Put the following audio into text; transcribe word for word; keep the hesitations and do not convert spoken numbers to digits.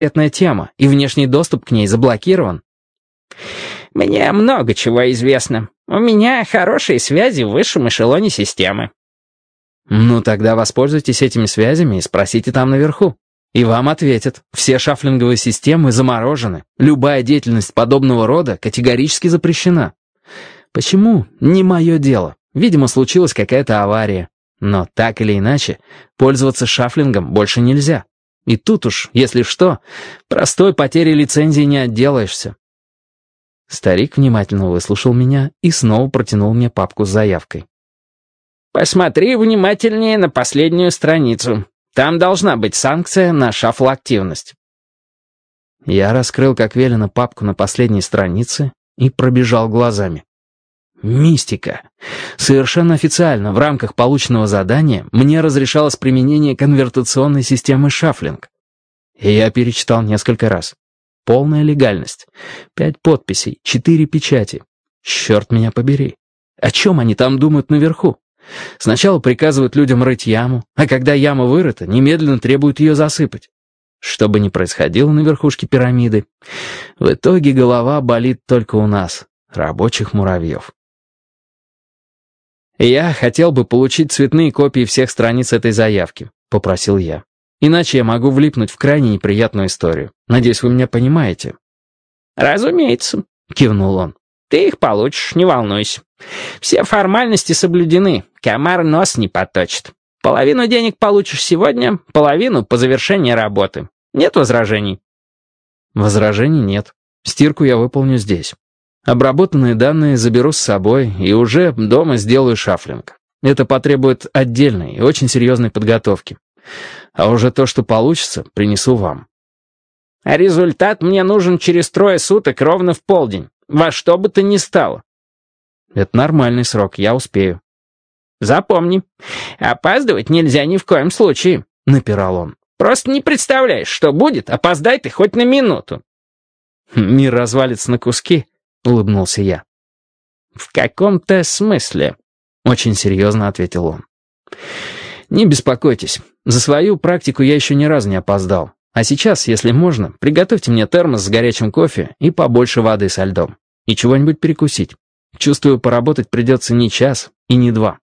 секретная тема, и внешний доступ к ней заблокирован». «Мне много чего известно. У меня хорошие связи в высшем эшелоне системы». «Ну, тогда воспользуйтесь этими связями и спросите там наверху. И вам ответят. Все шафлинговые системы заморожены. Любая деятельность подобного рода категорически запрещена». «Почему? Не мое дело. Видимо, случилась какая-то авария. Но так или иначе, пользоваться шафлингом больше нельзя. И тут уж, если что, простой потери лицензии не отделаешься». Старик внимательно выслушал меня и снова протянул мне папку с заявкой. «Посмотри внимательнее на последнюю страницу. Там должна быть санкция на шафл-активность». Я раскрыл, как велено, папку на последней странице и пробежал глазами. Мистика. Совершенно официально в рамках полученного задания мне разрешалось применение конвертационной системы шафлинг. И я перечитал несколько раз. Полная легальность. Пять подписей, четыре печати. Черт меня побери. О чем они там думают наверху? Сначала приказывают людям рыть яму, а когда яма вырыта, немедленно требуют ее засыпать. Что бы ни происходило на верхушке пирамиды, в итоге голова болит только у нас, рабочих муравьев. «Я хотел бы получить цветные копии всех страниц этой заявки», — попросил я. «Иначе я могу влипнуть в крайне неприятную историю. Надеюсь, вы меня понимаете». «Разумеется», — кивнул он. «Ты их получишь, не волнуйся. Все формальности соблюдены, комар нос не поточит. Половину денег получишь сегодня, половину по завершении работы. Нет возражений?» «Возражений нет. Стирку я выполню здесь. Обработанные данные заберу с собой и уже дома сделаю шафлинг. Это потребует отдельной и очень серьезной подготовки. А уже то, что получится, принесу вам». «А результат мне нужен через трое суток ровно в полдень, во что бы то ни стало». «Это нормальный срок, я успею». «Запомни, опаздывать нельзя ни в коем случае», — напирал он. «Просто не представляешь, что будет, опоздай ты хоть на минуту». «Мир развалится на куски», — улыбнулся я. «В каком-то смысле», — очень серьезно ответил он. «Не беспокойтесь, за свою практику я еще ни разу не опоздал. А сейчас, если можно, приготовьте мне термос с горячим кофе и побольше воды со льдом. И чего-нибудь перекусить. Чувствую, поработать придется не час и не два».